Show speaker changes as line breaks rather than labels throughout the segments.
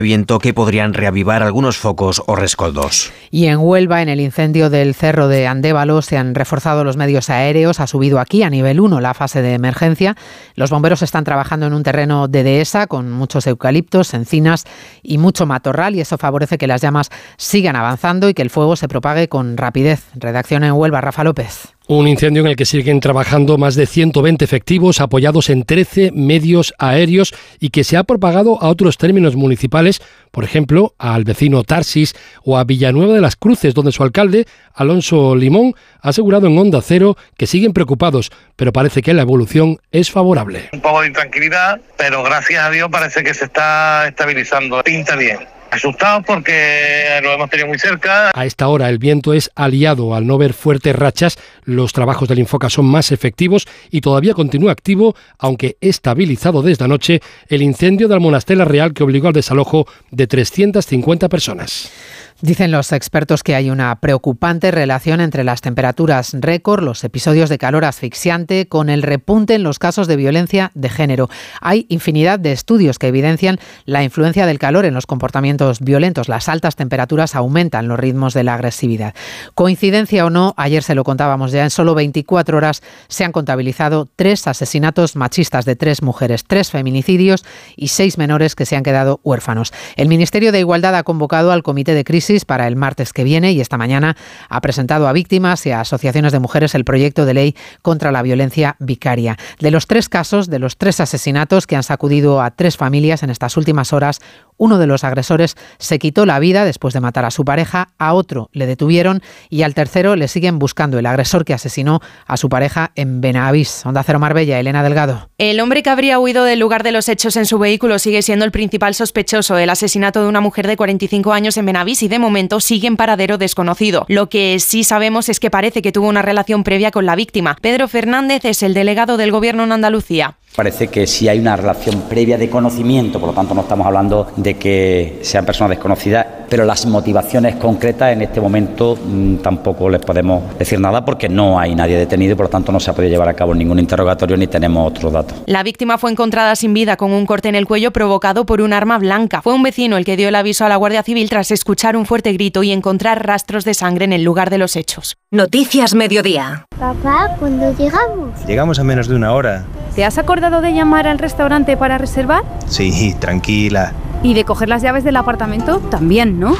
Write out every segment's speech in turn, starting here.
viento que podrían reavivar algunos focos o rescoldos.
Y en Huelva, en el incendio del Cerro de Andévalo, se han reforzado los medios aéreos. Ha subido aquí a nivel 1 la fase de emergencia. Los bomberos están trabajando en un terreno de dehesa con muchos eucaliptos, encinas y mucho matorral, y eso favorece que las llamas sigan avanzando y que el fuego se propague con rapidez. Redacción en Huelva, Rafa López.
Un incendio en el que siguen trabajando más de 120 efectivos apoyados en 13 medios aéreos y que se ha propagado a otros términos municipales, por ejemplo, al vecino Tarsis o a Villanueva de las Cruces, donde su alcalde, Alonso Limón, ha asegurado en Onda Cero que siguen preocupados, pero parece que la evolución es favorable.
Un poco de intranquilidad, pero gracias a Dios parece que se está estabilizando. Pinta bien. Asustados porque lo hemos tenido muy cerca.
A esta hora el viento es aliado. Al no ver fuertes rachas, los trabajos del Infoca son más efectivos y todavía continúa activo, aunque estabilizado desde anoche, el incendio de Almonastela Real que obligó al desalojo de 350 personas.
Dicen los expertos que hay una preocupante relación entre las temperaturas récord, los episodios de calor asfixiante, con el repunte en los casos de violencia de género. Hay infinidad de estudios que evidencian la influencia del calor en los comportamientos violentos. Las altas temperaturas aumentan los ritmos de la agresividad. Coincidencia o no, ayer se lo contábamos ya, en solo 24 horas se han contabilizado 3 asesinatos machistas de 3 mujeres, 3 feminicidios y 6 menores que se han quedado huérfanos. El Ministerio de Igualdad ha convocado al Comité de Crisis para el martes que viene y esta mañana ha presentado a víctimas y a asociaciones de mujeres el proyecto de ley contra la violencia vicaria. De los 3 casos, de los 3 asesinatos que han sacudido a 3 familias en estas últimas horas, uno de los agresores se quitó la vida después de matar a su pareja, a otro le detuvieron y al tercero le siguen buscando, el agresor que asesinó a su pareja en Benavís. Onda Cero Marbella, Elena Delgado.
El hombre que habría huido del lugar de los hechos en su vehículo sigue siendo el principal sospechoso. El asesinato de una mujer de 45 años en Benavís y de momento sigue en paradero desconocido. Lo que sí sabemos es que parece que tuvo una relación previa con la víctima. Pedro Fernández es el delegado del Gobierno en Andalucía.
Parece que sí hay una relación previa de conocimiento, por lo tanto no estamos hablando de que sean personas desconocidas, pero las motivaciones concretas en este momento tampoco les podemos decir nada porque no hay nadie detenido y por lo tanto no se ha podido llevar a cabo ningún interrogatorio ni tenemos otros datos.
La víctima fue encontrada sin vida con un corte en el cuello provocado por un arma blanca. Fue un vecino el que dio el aviso a la Guardia Civil tras escuchar un fuerte grito y encontrar rastros de sangre en el lugar de los hechos.
Noticias Mediodía.
Papá, ¿cuándo llegamos?
Llegamos en menos de una hora.
¿Te has acordado de llamar al restaurante para reservar?
Sí, tranquila.
¿Y de coger las llaves del apartamento? También, ¿no?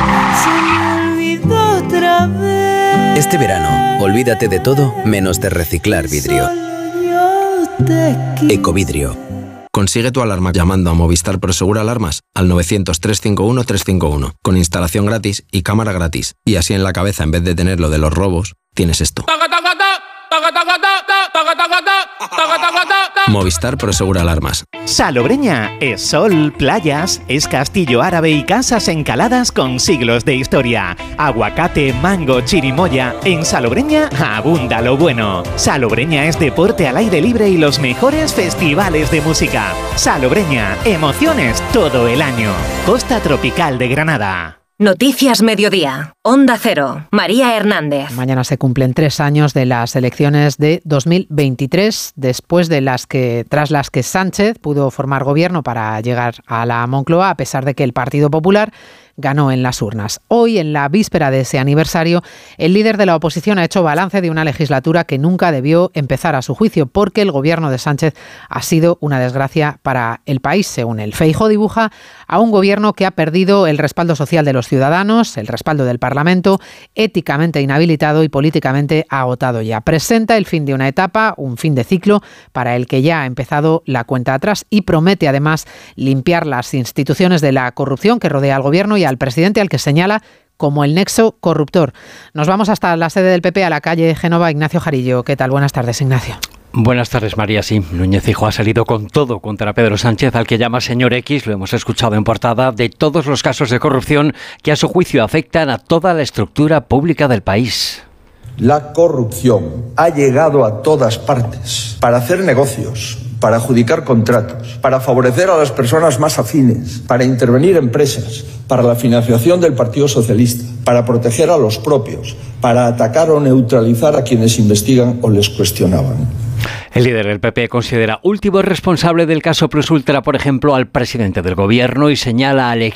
Este verano, olvídate de todo menos de reciclar vidrio. Ecovidrio. Consigue tu alarma llamando a Movistar Prosegur Alarmas al 900-351-351 con instalación gratis y cámara gratis. Y así en la cabeza, en vez de tener lo de los robos, tienes esto. Movistar Prosegur Alarmas.
Salobreña es sol, playas, es castillo árabe y casas encaladas con siglos de historia. Aguacate, mango, chirimoya. En Salobreña abunda lo bueno. Salobreña es deporte al aire libre y los mejores festivales de música. Salobreña, emociones todo el año. Costa Tropical de Granada.
Noticias Mediodía. Onda Cero. María Hernández.
Mañana se cumplen 3 años de las elecciones de 2023, tras las que Sánchez pudo formar gobierno para llegar a la Moncloa, a pesar de que el Partido Popular ganó en las urnas. Hoy, en la víspera de ese aniversario, el líder de la oposición ha hecho balance de una legislatura que nunca debió empezar a su juicio, porque el gobierno de Sánchez ha sido una desgracia para el país, según él. Feijóo dibuja a un gobierno que ha perdido el respaldo social de los ciudadanos, el respaldo del Parlamento, éticamente inhabilitado y políticamente agotado ya. Presenta el fin de una etapa, un fin de ciclo, para el que ya ha empezado la cuenta atrás y promete además limpiar las instituciones de la corrupción que rodea al gobierno y al presidente, al que señala como el nexo corruptor. Nos vamos hasta la sede del PP, a la calle Génova. Ignacio Jarillo, ¿qué tal? Buenas tardes, Ignacio.
Buenas tardes, María. Sí, Núñez Feijóo ha salido con todo contra Pedro Sánchez, al que llama señor X, lo hemos escuchado en portada, de todos los casos de corrupción que a su juicio afectan a toda la estructura pública del país.
La corrupción ha llegado a todas partes para hacer negocios, para adjudicar contratos, para favorecer a las personas más afines, para intervenir empresas, para la financiación del Partido Socialista, para proteger a los propios, para atacar o neutralizar a quienes investigan o les cuestionaban.
El líder del PP considera último responsable del caso Plus Ultra, por ejemplo, al presidente del gobierno y señala al